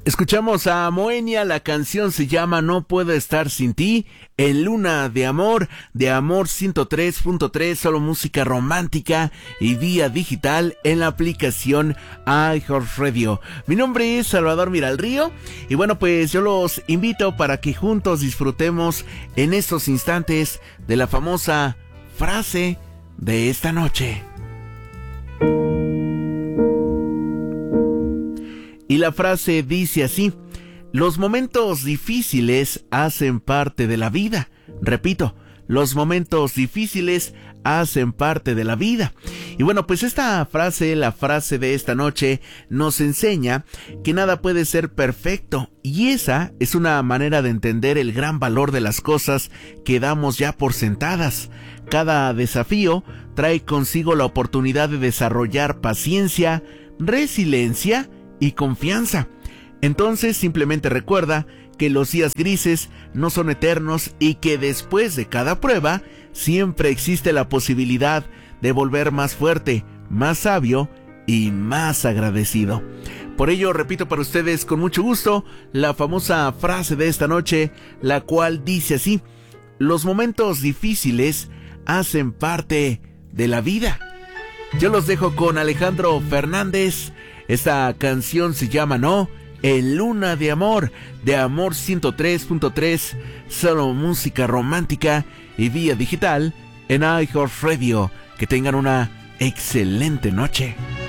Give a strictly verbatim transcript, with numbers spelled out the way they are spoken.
Escuchamos a Moenia, la canción se llama No Puedo Estar Sin Ti, en Luna de Amor, de Amor ciento tres punto tres, solo música romántica y vía digital en la aplicación iHeartRadio. Mi nombre es Salvador Miralrío y bueno, pues yo los invito para que juntos disfrutemos en estos instantes de la famosa frase de esta noche. Y la frase dice así: los momentos difíciles hacen parte de la vida. Repito, los momentos difíciles hacen parte de la vida. Y bueno, pues esta frase, la frase de esta noche, nos enseña que nada puede ser perfecto. Y esa es una manera de entender el gran valor de las cosas que damos ya por sentadas. Cada desafío trae consigo la oportunidad de desarrollar paciencia, resiliencia y confianza. Entonces simplemente recuerda que los días grises no son eternos y que después de cada prueba siempre existe la posibilidad de volver más fuerte, más sabio y más agradecido. Por ello repito para ustedes con mucho gusto la famosa frase de esta noche, la cual dice así: los momentos difíciles hacen parte de la vida. Yo los dejo con Alejandro Fernández. Esta canción se llama No, en Luna de Amor, de Amor ciento tres punto tres, solo música romántica y vía digital en iHeartRadio. Que tengan una excelente noche.